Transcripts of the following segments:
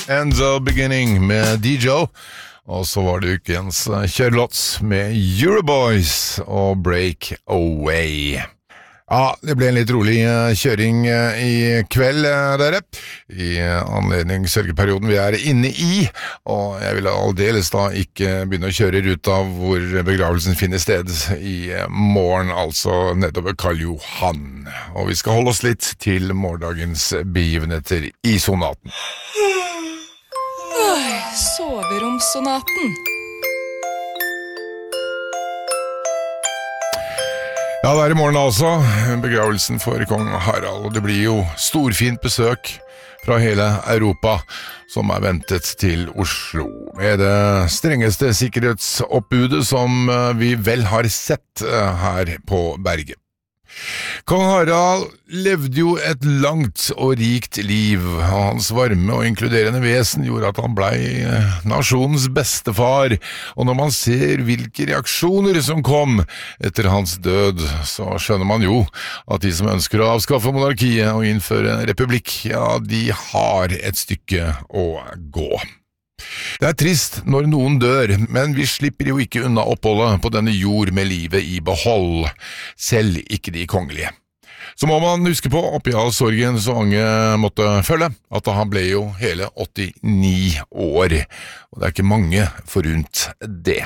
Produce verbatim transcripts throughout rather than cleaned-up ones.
And the Beginning med D J, og så var det ukens kjørelåt med Euroboys og Break Away. Ja, det ble en litt rolig kjøring i kveld, dere, i anledning sørgeperioden vi er inne i, og jeg vil aldeles da ikke begynne å kjøre ruta hvor begravelsen finner sted i morgen, altså nedover Karl Johan. Og vi skal holde oss litt til morgendagens begivenheter i sonaten. Soveromssonaten. Ja, det er i morgen altså, begravelsen for kong Harald, og det blir jo storfint besøk fra hele Europa som er ventet til Oslo, med det strengeste sikkerhetsoppbudet som vi vel har sett her på berget. Kong Harald levde jo et langt og rikt liv, og hans varme og inkluderende vesen gjorde at han ble nasjonens bestefar, og når man ser hvilke reaksjoner som kom etter hans død, så skjønner man jo at de som ønsker å avskaffe monarkiet og innføre republikk, ja, de har et stykke å gå. Det er trist når noen dør, men vi slipper jo ikke unna oppholdet på denne jord med livet i behold, selv ikke de kongelige. Så må man huske på, oppi all sorgen så mange måtte følge, at han ble jo hele åttini år, og det er ikke mange forunt det.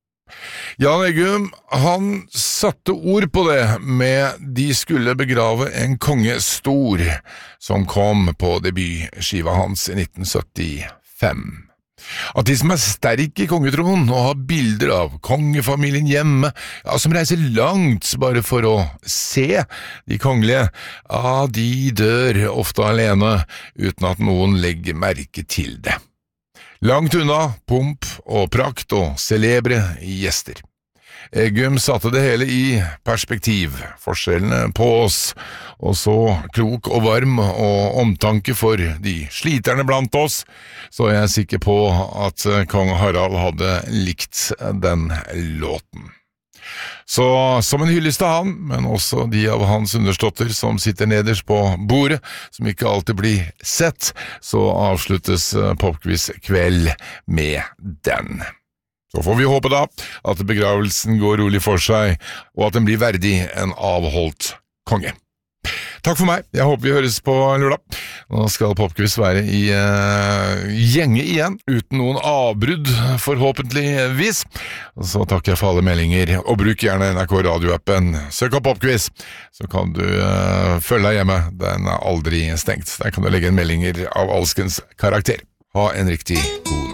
Jan Eggum, han satte ord på det med de skulle begrave en konge stor, som kom på debutskiva hans i nitten syttifem. At de som er sterk i kongetronen og har bilder av kongefamilien hjemme, ja, som reiser langt bare for å se de kongelige, ja, de dør ofte alene uten at noen legger merke til det. Langt unna pomp og prakt og celebre gjester. Eggum satte det hele i perspektiv, forskjellene på oss, og så klok og varm og omtanke for de sliterne blant oss, så er jeg sikker på at kong Harald hadde likt den låten. Så som en hyllest til han, men også de av hans underståtter som sitter nederst på bordet, som ikke alltid blir sett, så avsluttes Popquiz kveld med den. Så får vi håpe da at begravelsen går rolig for seg, og at den blir verdig en avholdt konge. Takk for meg, jeg håper vi høres på lørdag. Nå skal Popquiz være i uh, gjenge igjen, uten noen avbrudd forhåpentligvis. Så takker jeg for alle meldinger, og bruk gjerne N R K radioappen. Søk opp Popquiz, så kan du uh, følge deg hjemme, den er aldri stengt. Der kan du legge inn meldinger av alskens karakter. Ha en riktig god